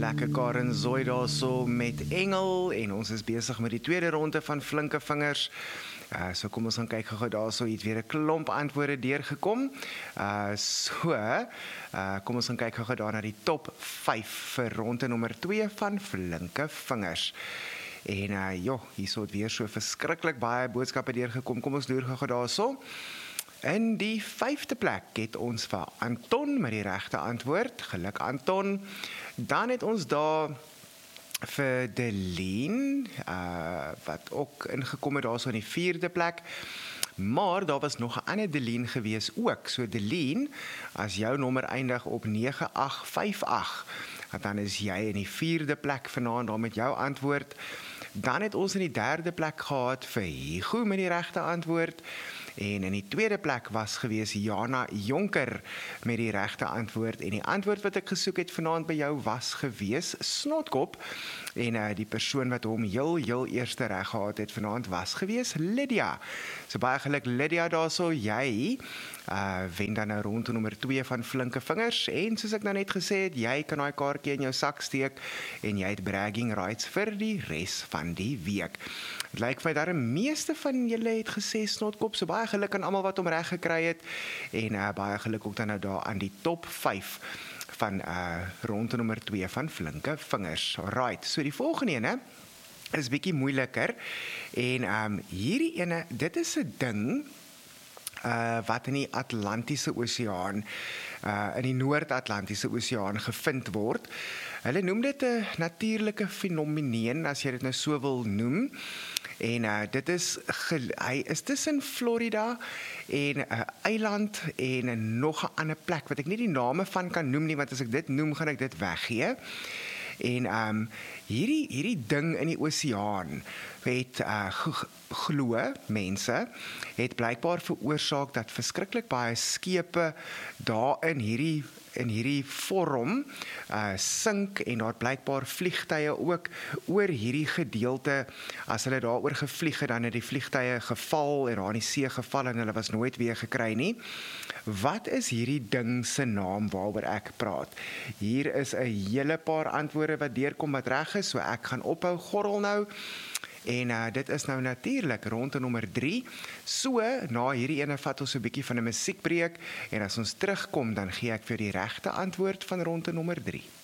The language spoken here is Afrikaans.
lekker Karen Zooi daarso met Engel en ons is besig met die tweede ronde van flinke vingers. So kom ons gaan kyk gou daarso, het weer 'n klomp antwoorde deurgekom. Kom ons gaan kyk gou daar na die top 5 vir ronde nommer 2 van flinke vingers. En hierso het weer so verskriklik baie boodskappe deurgekom. Kom ons loer gou daarso. In die 5de plek het ons vir Anton met die regte antwoord. Geluk Anton. Dan het ons daar vir Deleen, wat ook ingekom het daarso in die 4de plek. Maar daar was nog 'n ander Deleen gewees ook. So Deleen, as jou nommer eindig op 9858, dan is jy in die 4de plek vanaand daar met jou antwoord. Dan het ons in die 3de plek gehad vir Hugo met die regte antwoord. En in die 2de plek was gewees Jana Jonker met die regte antwoord. En die antwoord wat ek gesoek het vanaand by jou was gewees Snotkop. En die persoon wat hom heel eerste reg gehad het vanaand was gewees Lydia. So baie geluk Lydia daarso, jy wen dan nou ronde nommer 2 van flinke vingers. En soos ek nou net gesê het, jy kan daai kaartjie in jou sak steek en jy het bragging rights vir die res van die week. Het lyk vir my dat die meeste van julle het gesê Snotkop, so baie geluk aan almal wat hom reg gekry het. En baie geluk ook dan nou daar aan die top 5 van ronde nommer 2 van flinke vingers. Alright, so die volgende ene is bietjie moeiliker. En hierdie ene, dit is 'n ding wat in die Atlantiese Oseaan, in die Noord-Atlantiese Oseaan gevind word. Hulle noem dit 'n natuurlike fenomeen, as jy dit nou so wil noem. En dit is, hy is tussen Florida en 'n eiland en nog 'n ander plek, wat ek nie die name van kan noem nie, want as ek dit noem, gaan ek dit weggee. En hierdie ding in die oseaan het glo mense het blykbaar veroorsaak dat verskriklik baie skepe daar in hierdie vorm sink, en daar blykbaar vliegtye ook oor hierdie gedeelte. As hulle daaroor gevlieg het, dan het die vliegtye geval en daar in die see geval en hulle was nooit weer gekry nie. Wat is hierdie ding se naam waaroor ek praat? Hier is 'n hele paar antwoorde wat deurkom wat reg is, so ek gaan ophou gorrel nou. En dit is nou natuurlik ronde nommer 3. So, na hierdie ene vat ons 'n bietjie van 'n musiekbreek, en as ons terugkom, dan gee ek vir die regte antwoord van ronde nommer 3.